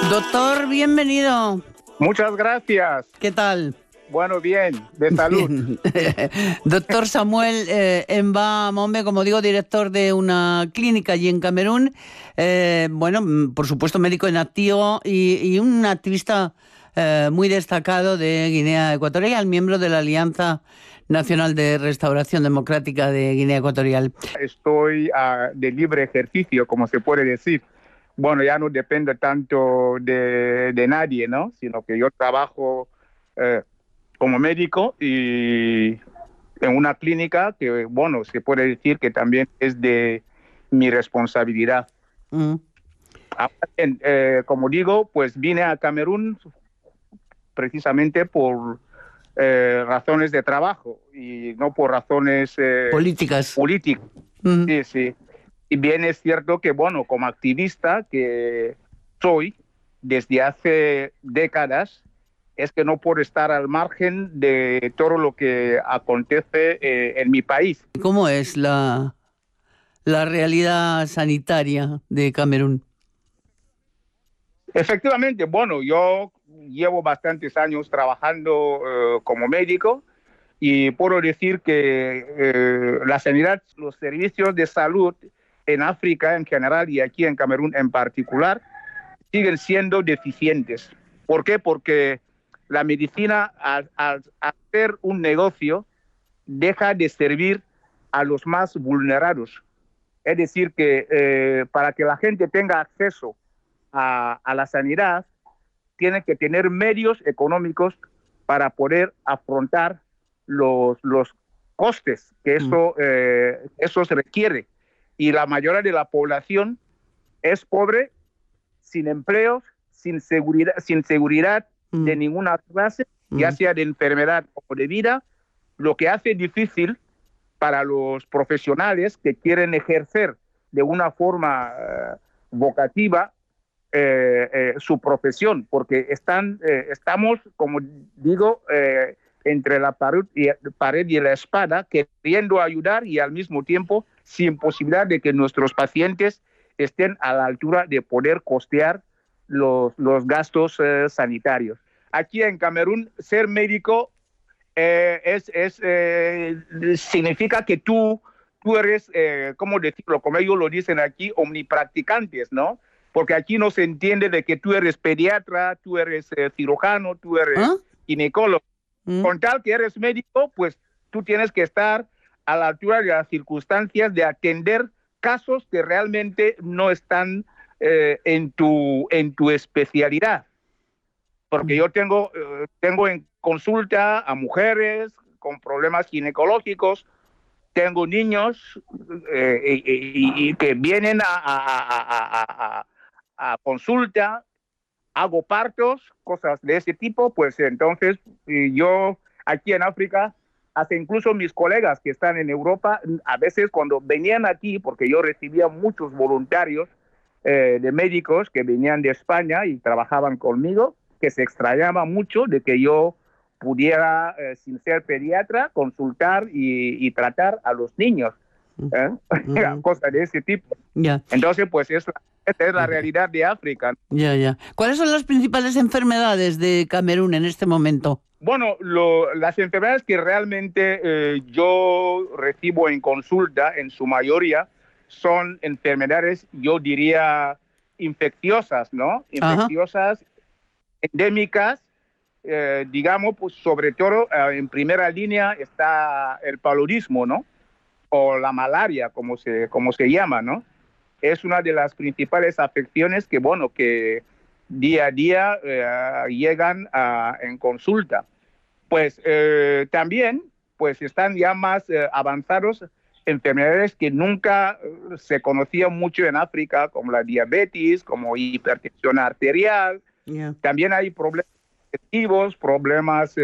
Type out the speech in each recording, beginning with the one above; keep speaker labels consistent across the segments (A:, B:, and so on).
A: Doctor, bienvenido.
B: Muchas gracias.
A: ¿Qué tal?
B: Bueno, bien, de salud.
A: Doctor Samuel Emba Mombe, como digo, director de una clínica allí en Camerún. Bueno, por supuesto, médico en activo y un activista muy destacado de Guinea Ecuatorial, miembro de la Alianza Nacional de Restauración Democrática de Guinea Ecuatorial.
B: Estoy de libre ejercicio, como se puede decir. Bueno, ya no dependo tanto de nadie, ¿no? Sino que yo trabajo como médico y en una clínica que, bueno, se puede decir que también es de mi responsabilidad. Como digo, pues vine a Camerún precisamente por razones de trabajo y no por razones
A: políticas.
B: Sí, sí. Y bien es cierto que, bueno, como activista que soy desde hace décadas, es que no puedo estar al margen de todo lo que acontece en mi país.
A: ¿Cómo es la realidad sanitaria de Camerún?
B: Efectivamente, bueno, yo llevo bastantes años trabajando como médico y puedo decir que la sanidad, los servicios de salud en África en general y aquí en Camerún en particular, siguen siendo deficientes. ¿Por qué? Porque la medicina, al hacer un negocio, deja de servir a los más vulnerados. Es decir, que para que la gente tenga acceso a la sanidad, tiene que tener medios económicos para poder afrontar los costes que eso se requiere. Y la mayoría de la población es pobre, sin empleos, sin seguridad de ninguna clase, ya sea de enfermedad o de vida, lo que hace difícil para los profesionales que quieren ejercer de una forma vocativa su profesión, porque estamos, como digo, entre la pared y la espada, queriendo ayudar y al mismo tiempo sin posibilidad de que nuestros pacientes estén a la altura de poder costear los gastos sanitarios. Aquí en Camerún, ser médico significa que tú eres, ¿cómo decirlo? Como ellos lo dicen aquí, omnipracticantes, ¿no? Porque aquí no se entiende de que tú eres pediatra, tú eres cirujano, tú eres ginecólogo. Con tal que eres médico, pues tú tienes que estar a la altura de las circunstancias de atender casos que realmente no están en tu especialidad. Porque yo tengo en consulta a mujeres con problemas ginecológicos, tengo niños y que vienen a consulta, hago partos, cosas de ese tipo, pues entonces yo aquí en África, hasta incluso mis colegas que están en Europa, a veces cuando venían aquí, porque yo recibía muchos voluntarios de médicos que venían de España y trabajaban conmigo, que se extrañaba mucho de que yo pudiera, sin ser pediatra, consultar y tratar a los niños. Cosas de ese tipo. Entonces, pues esta es la realidad de África.
A: ¿Cuáles son las principales enfermedades de Camerún en este momento?
B: Bueno, las enfermedades que realmente yo recibo en consulta, en su mayoría, son enfermedades, yo diría, infecciosas, ¿no? Infecciosas, endémicas, digamos, pues sobre todo en primera línea está el paludismo, ¿no? O la malaria, como se llama, ¿no? Es una de las principales afecciones que, bueno, que día a día llegan en consulta. Pues también, pues están ya más avanzados enfermedades que nunca se conocían mucho en África, como la diabetes, como hipertensión arterial. También hay problemas digestivos, problemas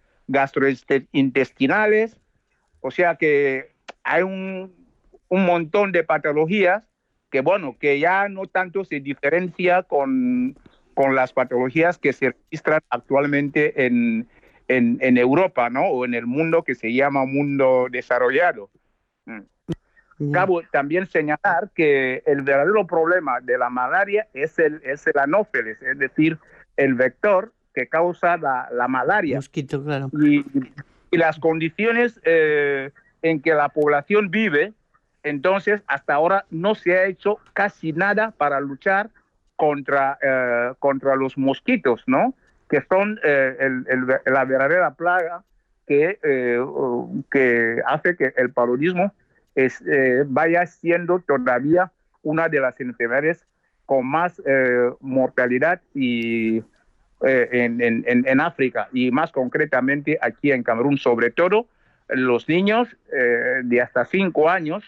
B: gastrointestinales. O sea que hay un montón de patologías que, bueno, que ya no tanto se diferencia con las patologías que se registran actualmente en Europa, ¿no? O en el mundo que se llama mundo desarrollado. Cabe también señalar que el verdadero problema de la malaria es el anófeles, es decir, el vector que causa la malaria.
A: Mosquito, claro.
B: Y las condiciones en que la población vive, entonces hasta ahora no se ha hecho casi nada para luchar contra los mosquitos, ¿no? Que son la verdadera plaga que hace que el paludismo vaya siendo todavía una de las enfermedades con más mortalidad y en África, y más concretamente aquí en Camerún, sobre todo los niños de hasta 5 años.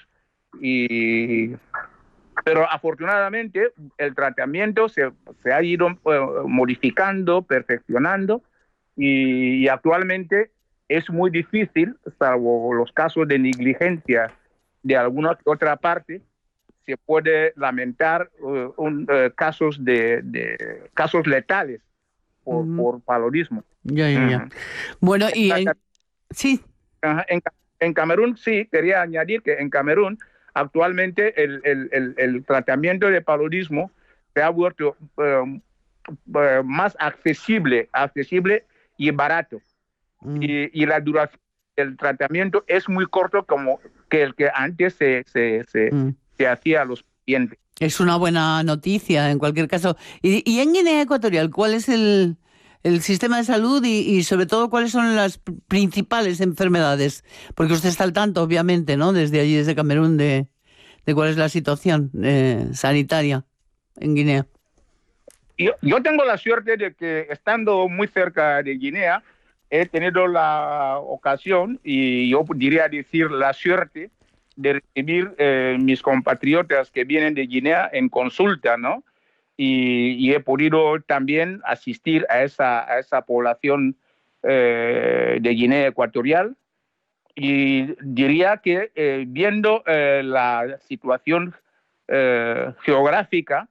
B: Pero afortunadamente el tratamiento se ha ido modificando, perfeccionando, y actualmente es muy difícil, salvo los casos de negligencia de alguna otra parte, se puede lamentar casos casos letales por paludismo.
A: Ya. Bueno, y sí.
B: En Camerún, sí, quería añadir que en Camerún actualmente el tratamiento de paludismo se ha vuelto más accesible y barato. Y la duración del tratamiento es muy corto como que el que antes se hacía a los pacientes.
A: Es una buena noticia, en cualquier caso. Y en Guinea Ecuatorial, ¿cuál es el sistema de salud y sobre todo cuáles son las principales enfermedades? Porque usted está al tanto, obviamente, ¿no? Desde allí, desde Camerún, de cuál es la situación sanitaria en Guinea.
B: Yo tengo la suerte de que, estando muy cerca de Guinea, he tenido la ocasión, y yo diría decir la suerte, de recibir mis compatriotas que vienen de Guinea en consulta, ¿no? Y he podido también asistir a esa población de Guinea Ecuatorial, y diría que viendo la situación geográfica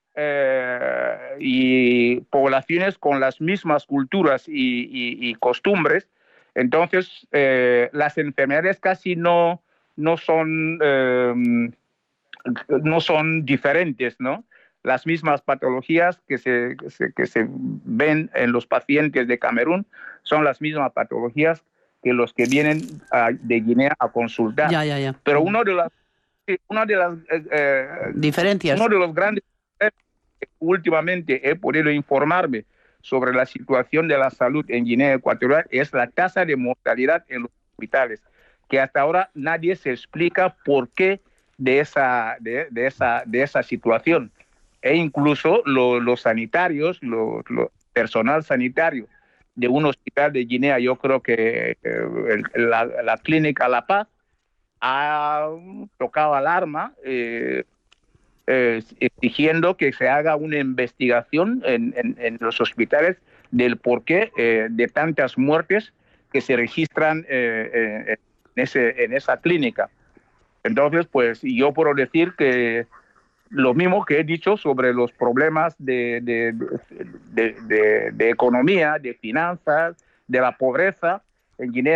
B: y poblaciones con las mismas culturas y costumbres, entonces las enfermedades casi no son diferentes, ¿no? Las mismas patologías que se ven en los pacientes de Camerún son las mismas patologías que los que vienen de Guinea a consultar.
A: Ya.
B: Pero una de las
A: diferencias.
B: Uno de los grandes que últimamente he podido informarme sobre la situación de la salud en Guinea Ecuatorial es la tasa de mortalidad en los hospitales, que hasta ahora nadie se explica por qué de esa situación. E incluso los sanitarios, personal sanitario de un hospital de Guinea, yo creo que la clínica La Paz ha tocado alarma exigiendo que se haga una investigación en los hospitales del porqué de tantas muertes que se registran en esa clínica. Entonces, pues yo puedo decir que lo mismo que he dicho sobre los problemas de economía, de finanzas, de la pobreza en Guinea